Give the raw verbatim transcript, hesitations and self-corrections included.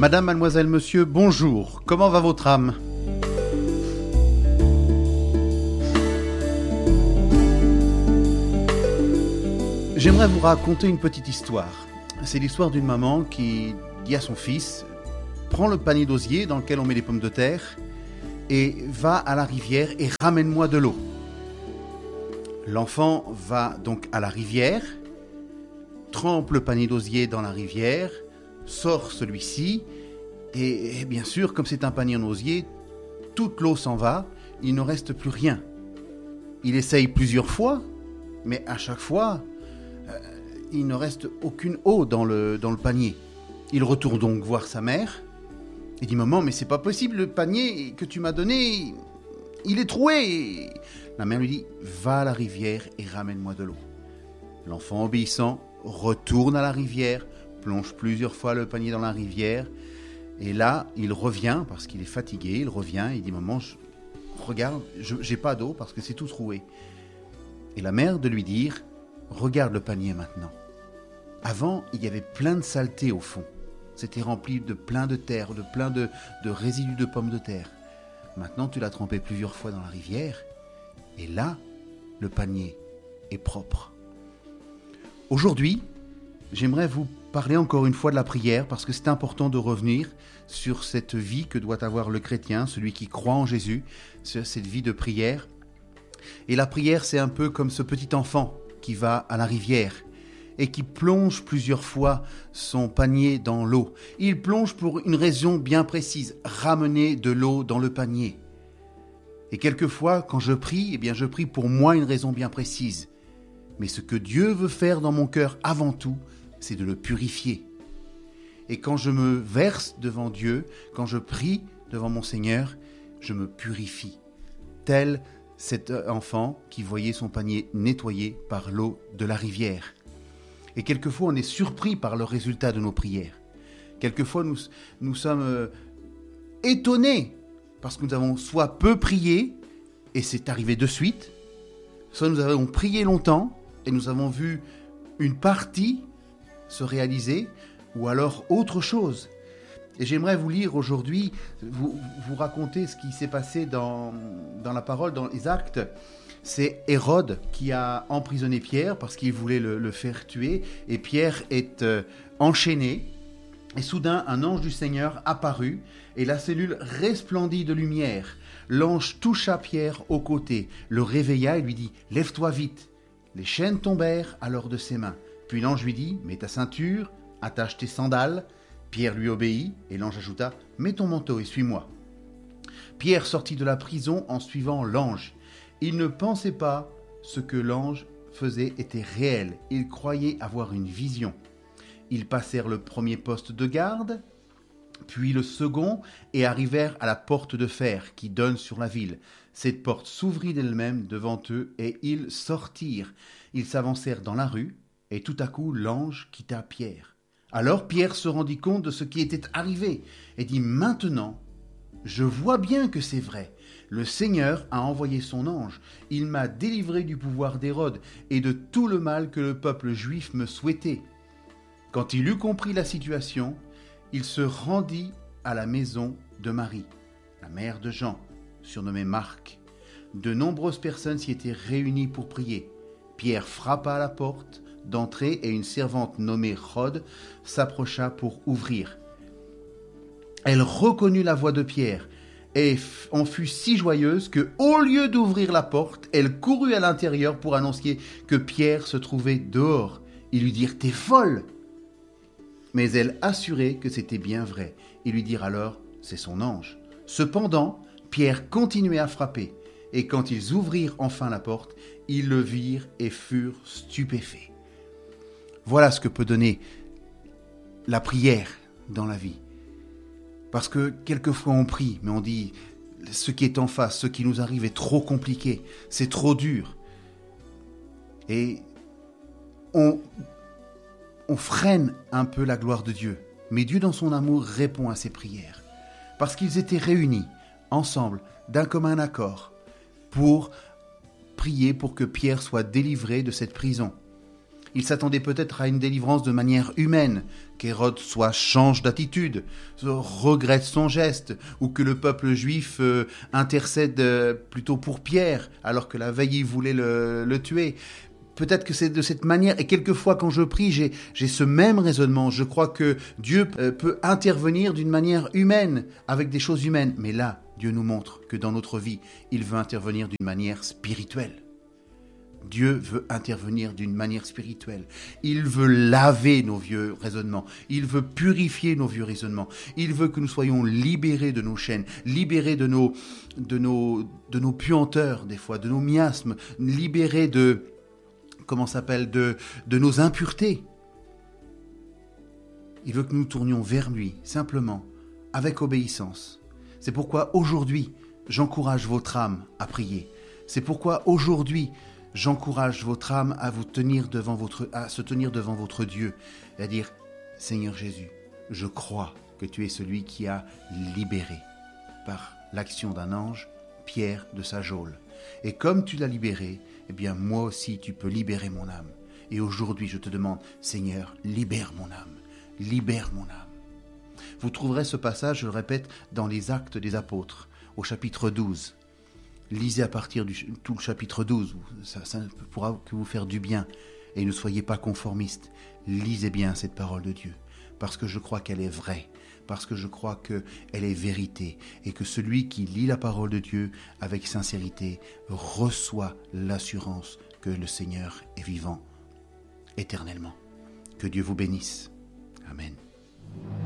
Madame, mademoiselle, monsieur, bonjour. Comment va votre âme ? J'aimerais vous raconter une petite histoire. C'est l'histoire d'une maman qui dit à son fils « Prends le panier d'osier dans lequel on met les pommes de terre et va à la rivière et ramène-moi de l'eau. » L'enfant va donc à la rivière, trempe le panier d'osier dans la rivière, sort celui-ci et, et bien sûr, comme c'est un panier en osier, toute l'eau s'en va, il ne reste plus rien. Il essaye plusieurs fois, mais à chaque fois, euh, il ne reste aucune eau dans le, dans le panier. Il retourne donc voir sa mère et dit « Maman, mais c'est pas possible, le panier que tu m'as donné, il est troué !» La mère lui dit « Va à la rivière et ramène-moi de l'eau. » L'enfant obéissant retourne à la rivière, plonge plusieurs fois le panier dans la rivière et là, il revient parce qu'il est fatigué, il revient et il dit « Maman, je, regarde, je, j'ai pas d'eau parce que c'est tout troué. » Et la mère de lui dire « Regarde le panier maintenant. Avant, il y avait plein de saleté au fond. C'était rempli de plein de terre, de plein de, de résidus de pommes de terre. Maintenant, tu l'as trempé plusieurs fois dans la rivière et là, le panier est propre. » Aujourd'hui, j'aimerais vous parler encore une fois de la prière parce que c'est important de revenir sur cette vie que doit avoir le chrétien, celui qui croit en Jésus, sur cette vie de prière. Et la prière, c'est un peu comme ce petit enfant qui va à la rivière et qui plonge plusieurs fois son panier dans l'eau. Il plonge pour une raison bien précise, ramener de l'eau dans le panier. Et quelquefois, quand je prie, eh bien, je prie pour moi une raison bien précise. Mais ce que Dieu veut faire dans mon cœur avant tout, c'est de le purifier. Et quand je me verse devant Dieu, quand je prie devant mon Seigneur, je me purifie. Tel cet enfant qui voyait son panier nettoyé par l'eau de la rivière. Et quelquefois, on est surpris par le résultat de nos prières. Quelquefois, nous, nous sommes euh, étonnés parce que nous avons soit peu prié, et c'est arrivé de suite, soit nous avons prié longtemps, et nous avons vu une partie se réaliser, ou alors autre chose. Et j'aimerais vous lire aujourd'hui, vous, vous raconter ce qui s'est passé dans, dans la parole, dans les actes. C'est Hérode qui a emprisonné Pierre parce qu'il voulait le, le faire tuer, et Pierre est euh, enchaîné, et soudain un ange du Seigneur apparut, et la cellule resplendit de lumière. L'ange toucha Pierre au côté, le réveilla et lui dit « Lève-toi vite !» Les chaînes tombèrent alors de ses mains. Puis l'ange lui dit « Mets ta ceinture, attache tes sandales. » Pierre lui obéit, et l'ange ajouta « Mets ton manteau et suis-moi. » Pierre sortit de la prison en suivant l'ange. Il ne pensait pas ce que l'ange faisait était réel. Il croyait avoir une vision. Ils passèrent le premier poste de garde, puis le second, et arrivèrent à la porte de fer qui donne sur la ville. Cette porte s'ouvrit d'elle-même devant eux, et ils sortirent. Ils s'avancèrent dans la rue, et tout à coup l'ange quitta Pierre. Alors Pierre se rendit compte de ce qui était arrivé, et dit « Maintenant, je vois bien que c'est vrai. Le Seigneur a envoyé son ange. Il m'a délivré du pouvoir d'Hérode, et de tout le mal que le peuple juif me souhaitait. » Quand il eut compris la situation, il se rendit à la maison de Marie, la mère de Jean, surnommée Marc. De nombreuses personnes s'y étaient réunies pour prier. Pierre frappa à la porte d'entrée et une servante nommée Rhode s'approcha pour ouvrir. Elle reconnut la voix de Pierre et en fut si joyeuse que, au lieu d'ouvrir la porte, elle courut à l'intérieur pour annoncer que Pierre se trouvait dehors. Ils lui dirent « T'es folle !» Mais elle assurait que c'était bien vrai. Ils lui dirent alors « C'est son ange ». Cependant, Pierre continuait à frapper, et quand ils ouvrirent enfin la porte, ils le virent et furent stupéfaits. Voilà ce que peut donner la prière dans la vie. Parce que quelquefois on prie, mais on dit ce qui est en face, ce qui nous arrive est trop compliqué, c'est trop dur. Et on, on freine un peu la gloire de Dieu. Mais Dieu, dans son amour, répond à ces prières. Parce qu'ils étaient réunis, ensemble, d'un commun accord, pour prier pour que Pierre soit délivré de cette prison. Il s'attendait peut-être à une délivrance de manière humaine, qu'Hérode soit change d'attitude, regrette son geste, ou que le peuple juif euh, intercède euh, plutôt pour Pierre, alors que la veille il voulait le, le tuer. Peut-être que c'est de cette manière, et quelquefois quand je prie, j'ai, j'ai ce même raisonnement. Je crois que Dieu euh, peut intervenir d'une manière humaine, avec des choses humaines. Mais là, Dieu nous montre que dans notre vie, il veut intervenir d'une manière spirituelle. Dieu veut intervenir d'une manière spirituelle. Il veut laver nos vieux raisonnements. Il veut purifier nos vieux raisonnements. Il veut que nous soyons libérés de nos chaînes, libérés de nos, de nos, de nos puanteurs, des fois, de nos miasmes, libérés de, comment ça s'appelle, de, de nos impuretés. Il veut que nous tournions vers lui, simplement, avec obéissance. C'est pourquoi aujourd'hui, j'encourage votre âme à prier. C'est pourquoi aujourd'hui, j'encourage votre âme à vous tenir devant votre, à se tenir devant votre Dieu et à dire « Seigneur Jésus, je crois que tu es celui qui a libéré par l'action d'un ange Pierre de sa geôle. Et comme tu l'as libéré, eh bien moi aussi tu peux libérer mon âme. Et aujourd'hui je te demande, Seigneur, libère mon âme, libère mon âme. » Vous trouverez ce passage, je le répète, dans les Actes des Apôtres, au chapitre douze. Lisez à partir du tout le chapitre douze, ça, ça pourra que vous faire du bien. Et ne soyez pas conformistes. Lisez bien cette parole de Dieu, parce que je crois qu'elle est vraie, parce que je crois qu'elle est vérité, et que celui qui lit la parole de Dieu avec sincérité reçoit l'assurance que le Seigneur est vivant éternellement. Que Dieu vous bénisse. Amen.